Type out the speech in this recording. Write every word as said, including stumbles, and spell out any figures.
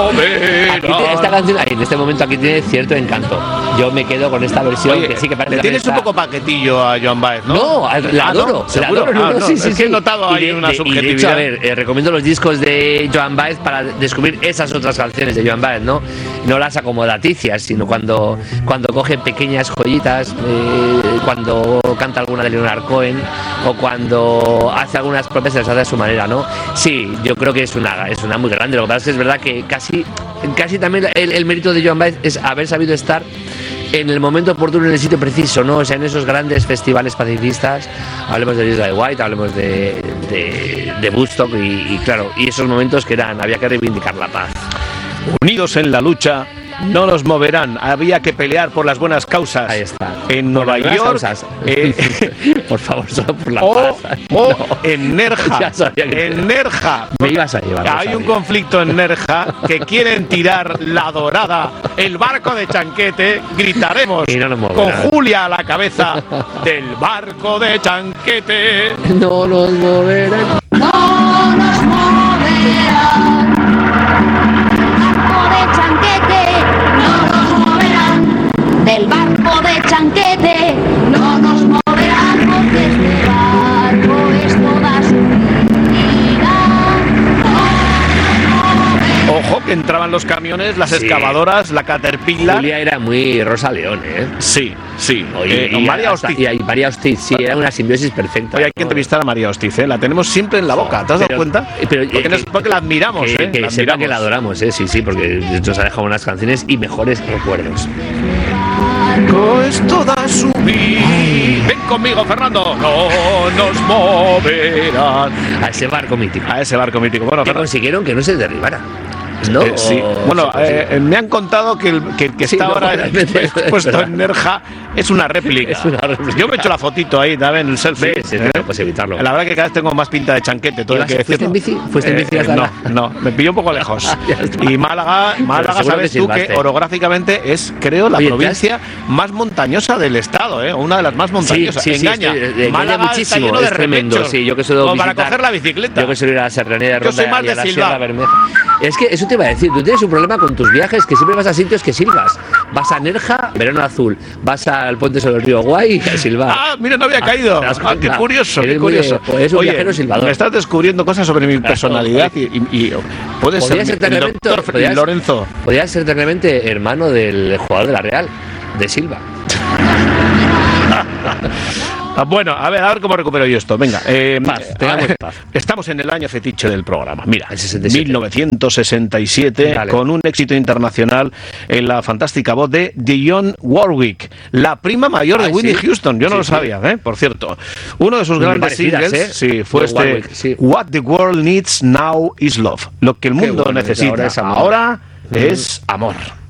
Aquí tiene, esta canción, en este momento aquí tiene cierto encanto. Yo me quedo con esta versión. Oye, que sí que parece. Le tienes está... un poco paquetillo a Joan Baez, ¿no? No, la adoro. Ah, ¿no? La adoro. Ah, no, no, sí, es sí, que sí. he notado ahí de, una de, subjetividad. Y de hecho, a ver, eh, recomiendo los discos de Joan Baez para descubrir esas otras canciones de Joan Baez, ¿no? No las acomodaticias, sino cuando, cuando coge pequeñas joyitas, eh, cuando canta alguna de Leonard Cohen o cuando hace algunas propias, las hace a su manera, ¿no? Sí, yo creo que es una, es una muy grande. Lo que pasa es que es verdad que casi, casi también el, el mérito de Joan Baez es haber sabido estar en el momento oportuno, en el sitio preciso, ¿no? O sea, en esos grandes festivales pacifistas, hablemos de Isla de White, hablemos de, de, de Woodstock y, y claro, y esos momentos que eran, había que reivindicar la paz. Unidos en la lucha, no nos moverán. Había que pelear por las buenas causas. Ahí está. En Nueva York. Eh, por favor, solo por la o, paz. O no. en Nerja. En Nerja. Me ibas a llevar. Hay un conflicto en Nerja que quieren tirar la dorada, el barco de Chanquete. Gritaremos y no nos con Julia a la cabeza del barco de Chanquete. No nos moverán. No nos moverán. Del barco de Chanquete no nos moverán porque este barco es toda su vida. Ojo que entraban los camiones, las sí. excavadoras, la Caterpillar. Julia era muy Rosa León, ¿eh? Sí, sí. Oye, eh, y María hasta, Hostiz. Y, y María Hostiz, sí, era una simbiosis perfecta. Hoy hay que entrevistar a María Hostiz, ¿eh? La tenemos siempre en la boca, ¿te has pero, dado cuenta? Pero, porque, eh, no es porque la admiramos, que, ¿eh? Que la sepa admiramos. que la adoramos, ¿eh? Sí, sí, porque nos ha dejado unas canciones y mejores recuerdos. Es toda su vida. Ven conmigo, Fernando. No nos moverán. A ese barco mítico. A ese barco mítico. Bueno, que consiguieron que no se derribara. ¿No? Eh, sí. Bueno, eh, me han contado que el que, que sí, está no, ahora puesto en Nerja es una réplica. Es una réplica. Yo me he hecho la fotito ahí, también el selfie. Sí, sí, ¿eh? no puedes evitarlo. La verdad que cada vez tengo más pinta de Chanquete. Todo que ¿Fuiste en bici? ¿Fuiste en bici hasta eh, No, la... no, me pilló un poco lejos. Y Málaga, Málaga sabes que tú que orográficamente es, creo, la Oye, provincia has... más montañosa del estado, ¿eh? Una de las más montañosas. Sí, sí, engaña. Sí, sí, Málaga muchísimo, está lleno de es tremendo. remechos, sí, yo que suelo como visitar, para coger la bicicleta. Yo que suelo ir a la Serranía de Ronda. Yo soy más de la Silva. Sierra Bermeja. Es que eso te iba a decir, tú tienes un problema con tus viajes, que siempre vas a sitios que silbas. Vas a Nerja, verano azul. Vas al puente sobre el río Guay, a silbar. Ah, mira, no había ah, caído. Ah, qué curioso, qué curioso. De, pues, es un Oye, viajero silbador. Me estás descubriendo cosas sobre mi personalidad y, y, y puede ser, ser el doctor podías, Lorenzo. Podrías ser terriblemente hermano del jugador de la Real, de Silva. Bueno, a ver, a ver cómo recupero yo esto. Venga, eh, paz, tengamos ver, paz. Estamos en el año fetiche del programa. Mira, el sesenta y siete. mil novecientos sesenta y siete, Dale. Con un éxito internacional en la fantástica voz de Dionne Warwick, la prima mayor de Ay, Whitney sí. Houston. Yo no sí, lo sabía, ¿eh? Por cierto. Uno de sus Muy grandes singles ¿eh? sí, fue de este Warwick, sí. What the World Needs Now is Love. Lo que el mundo bueno, necesita ahora es amor. Ahora es amor.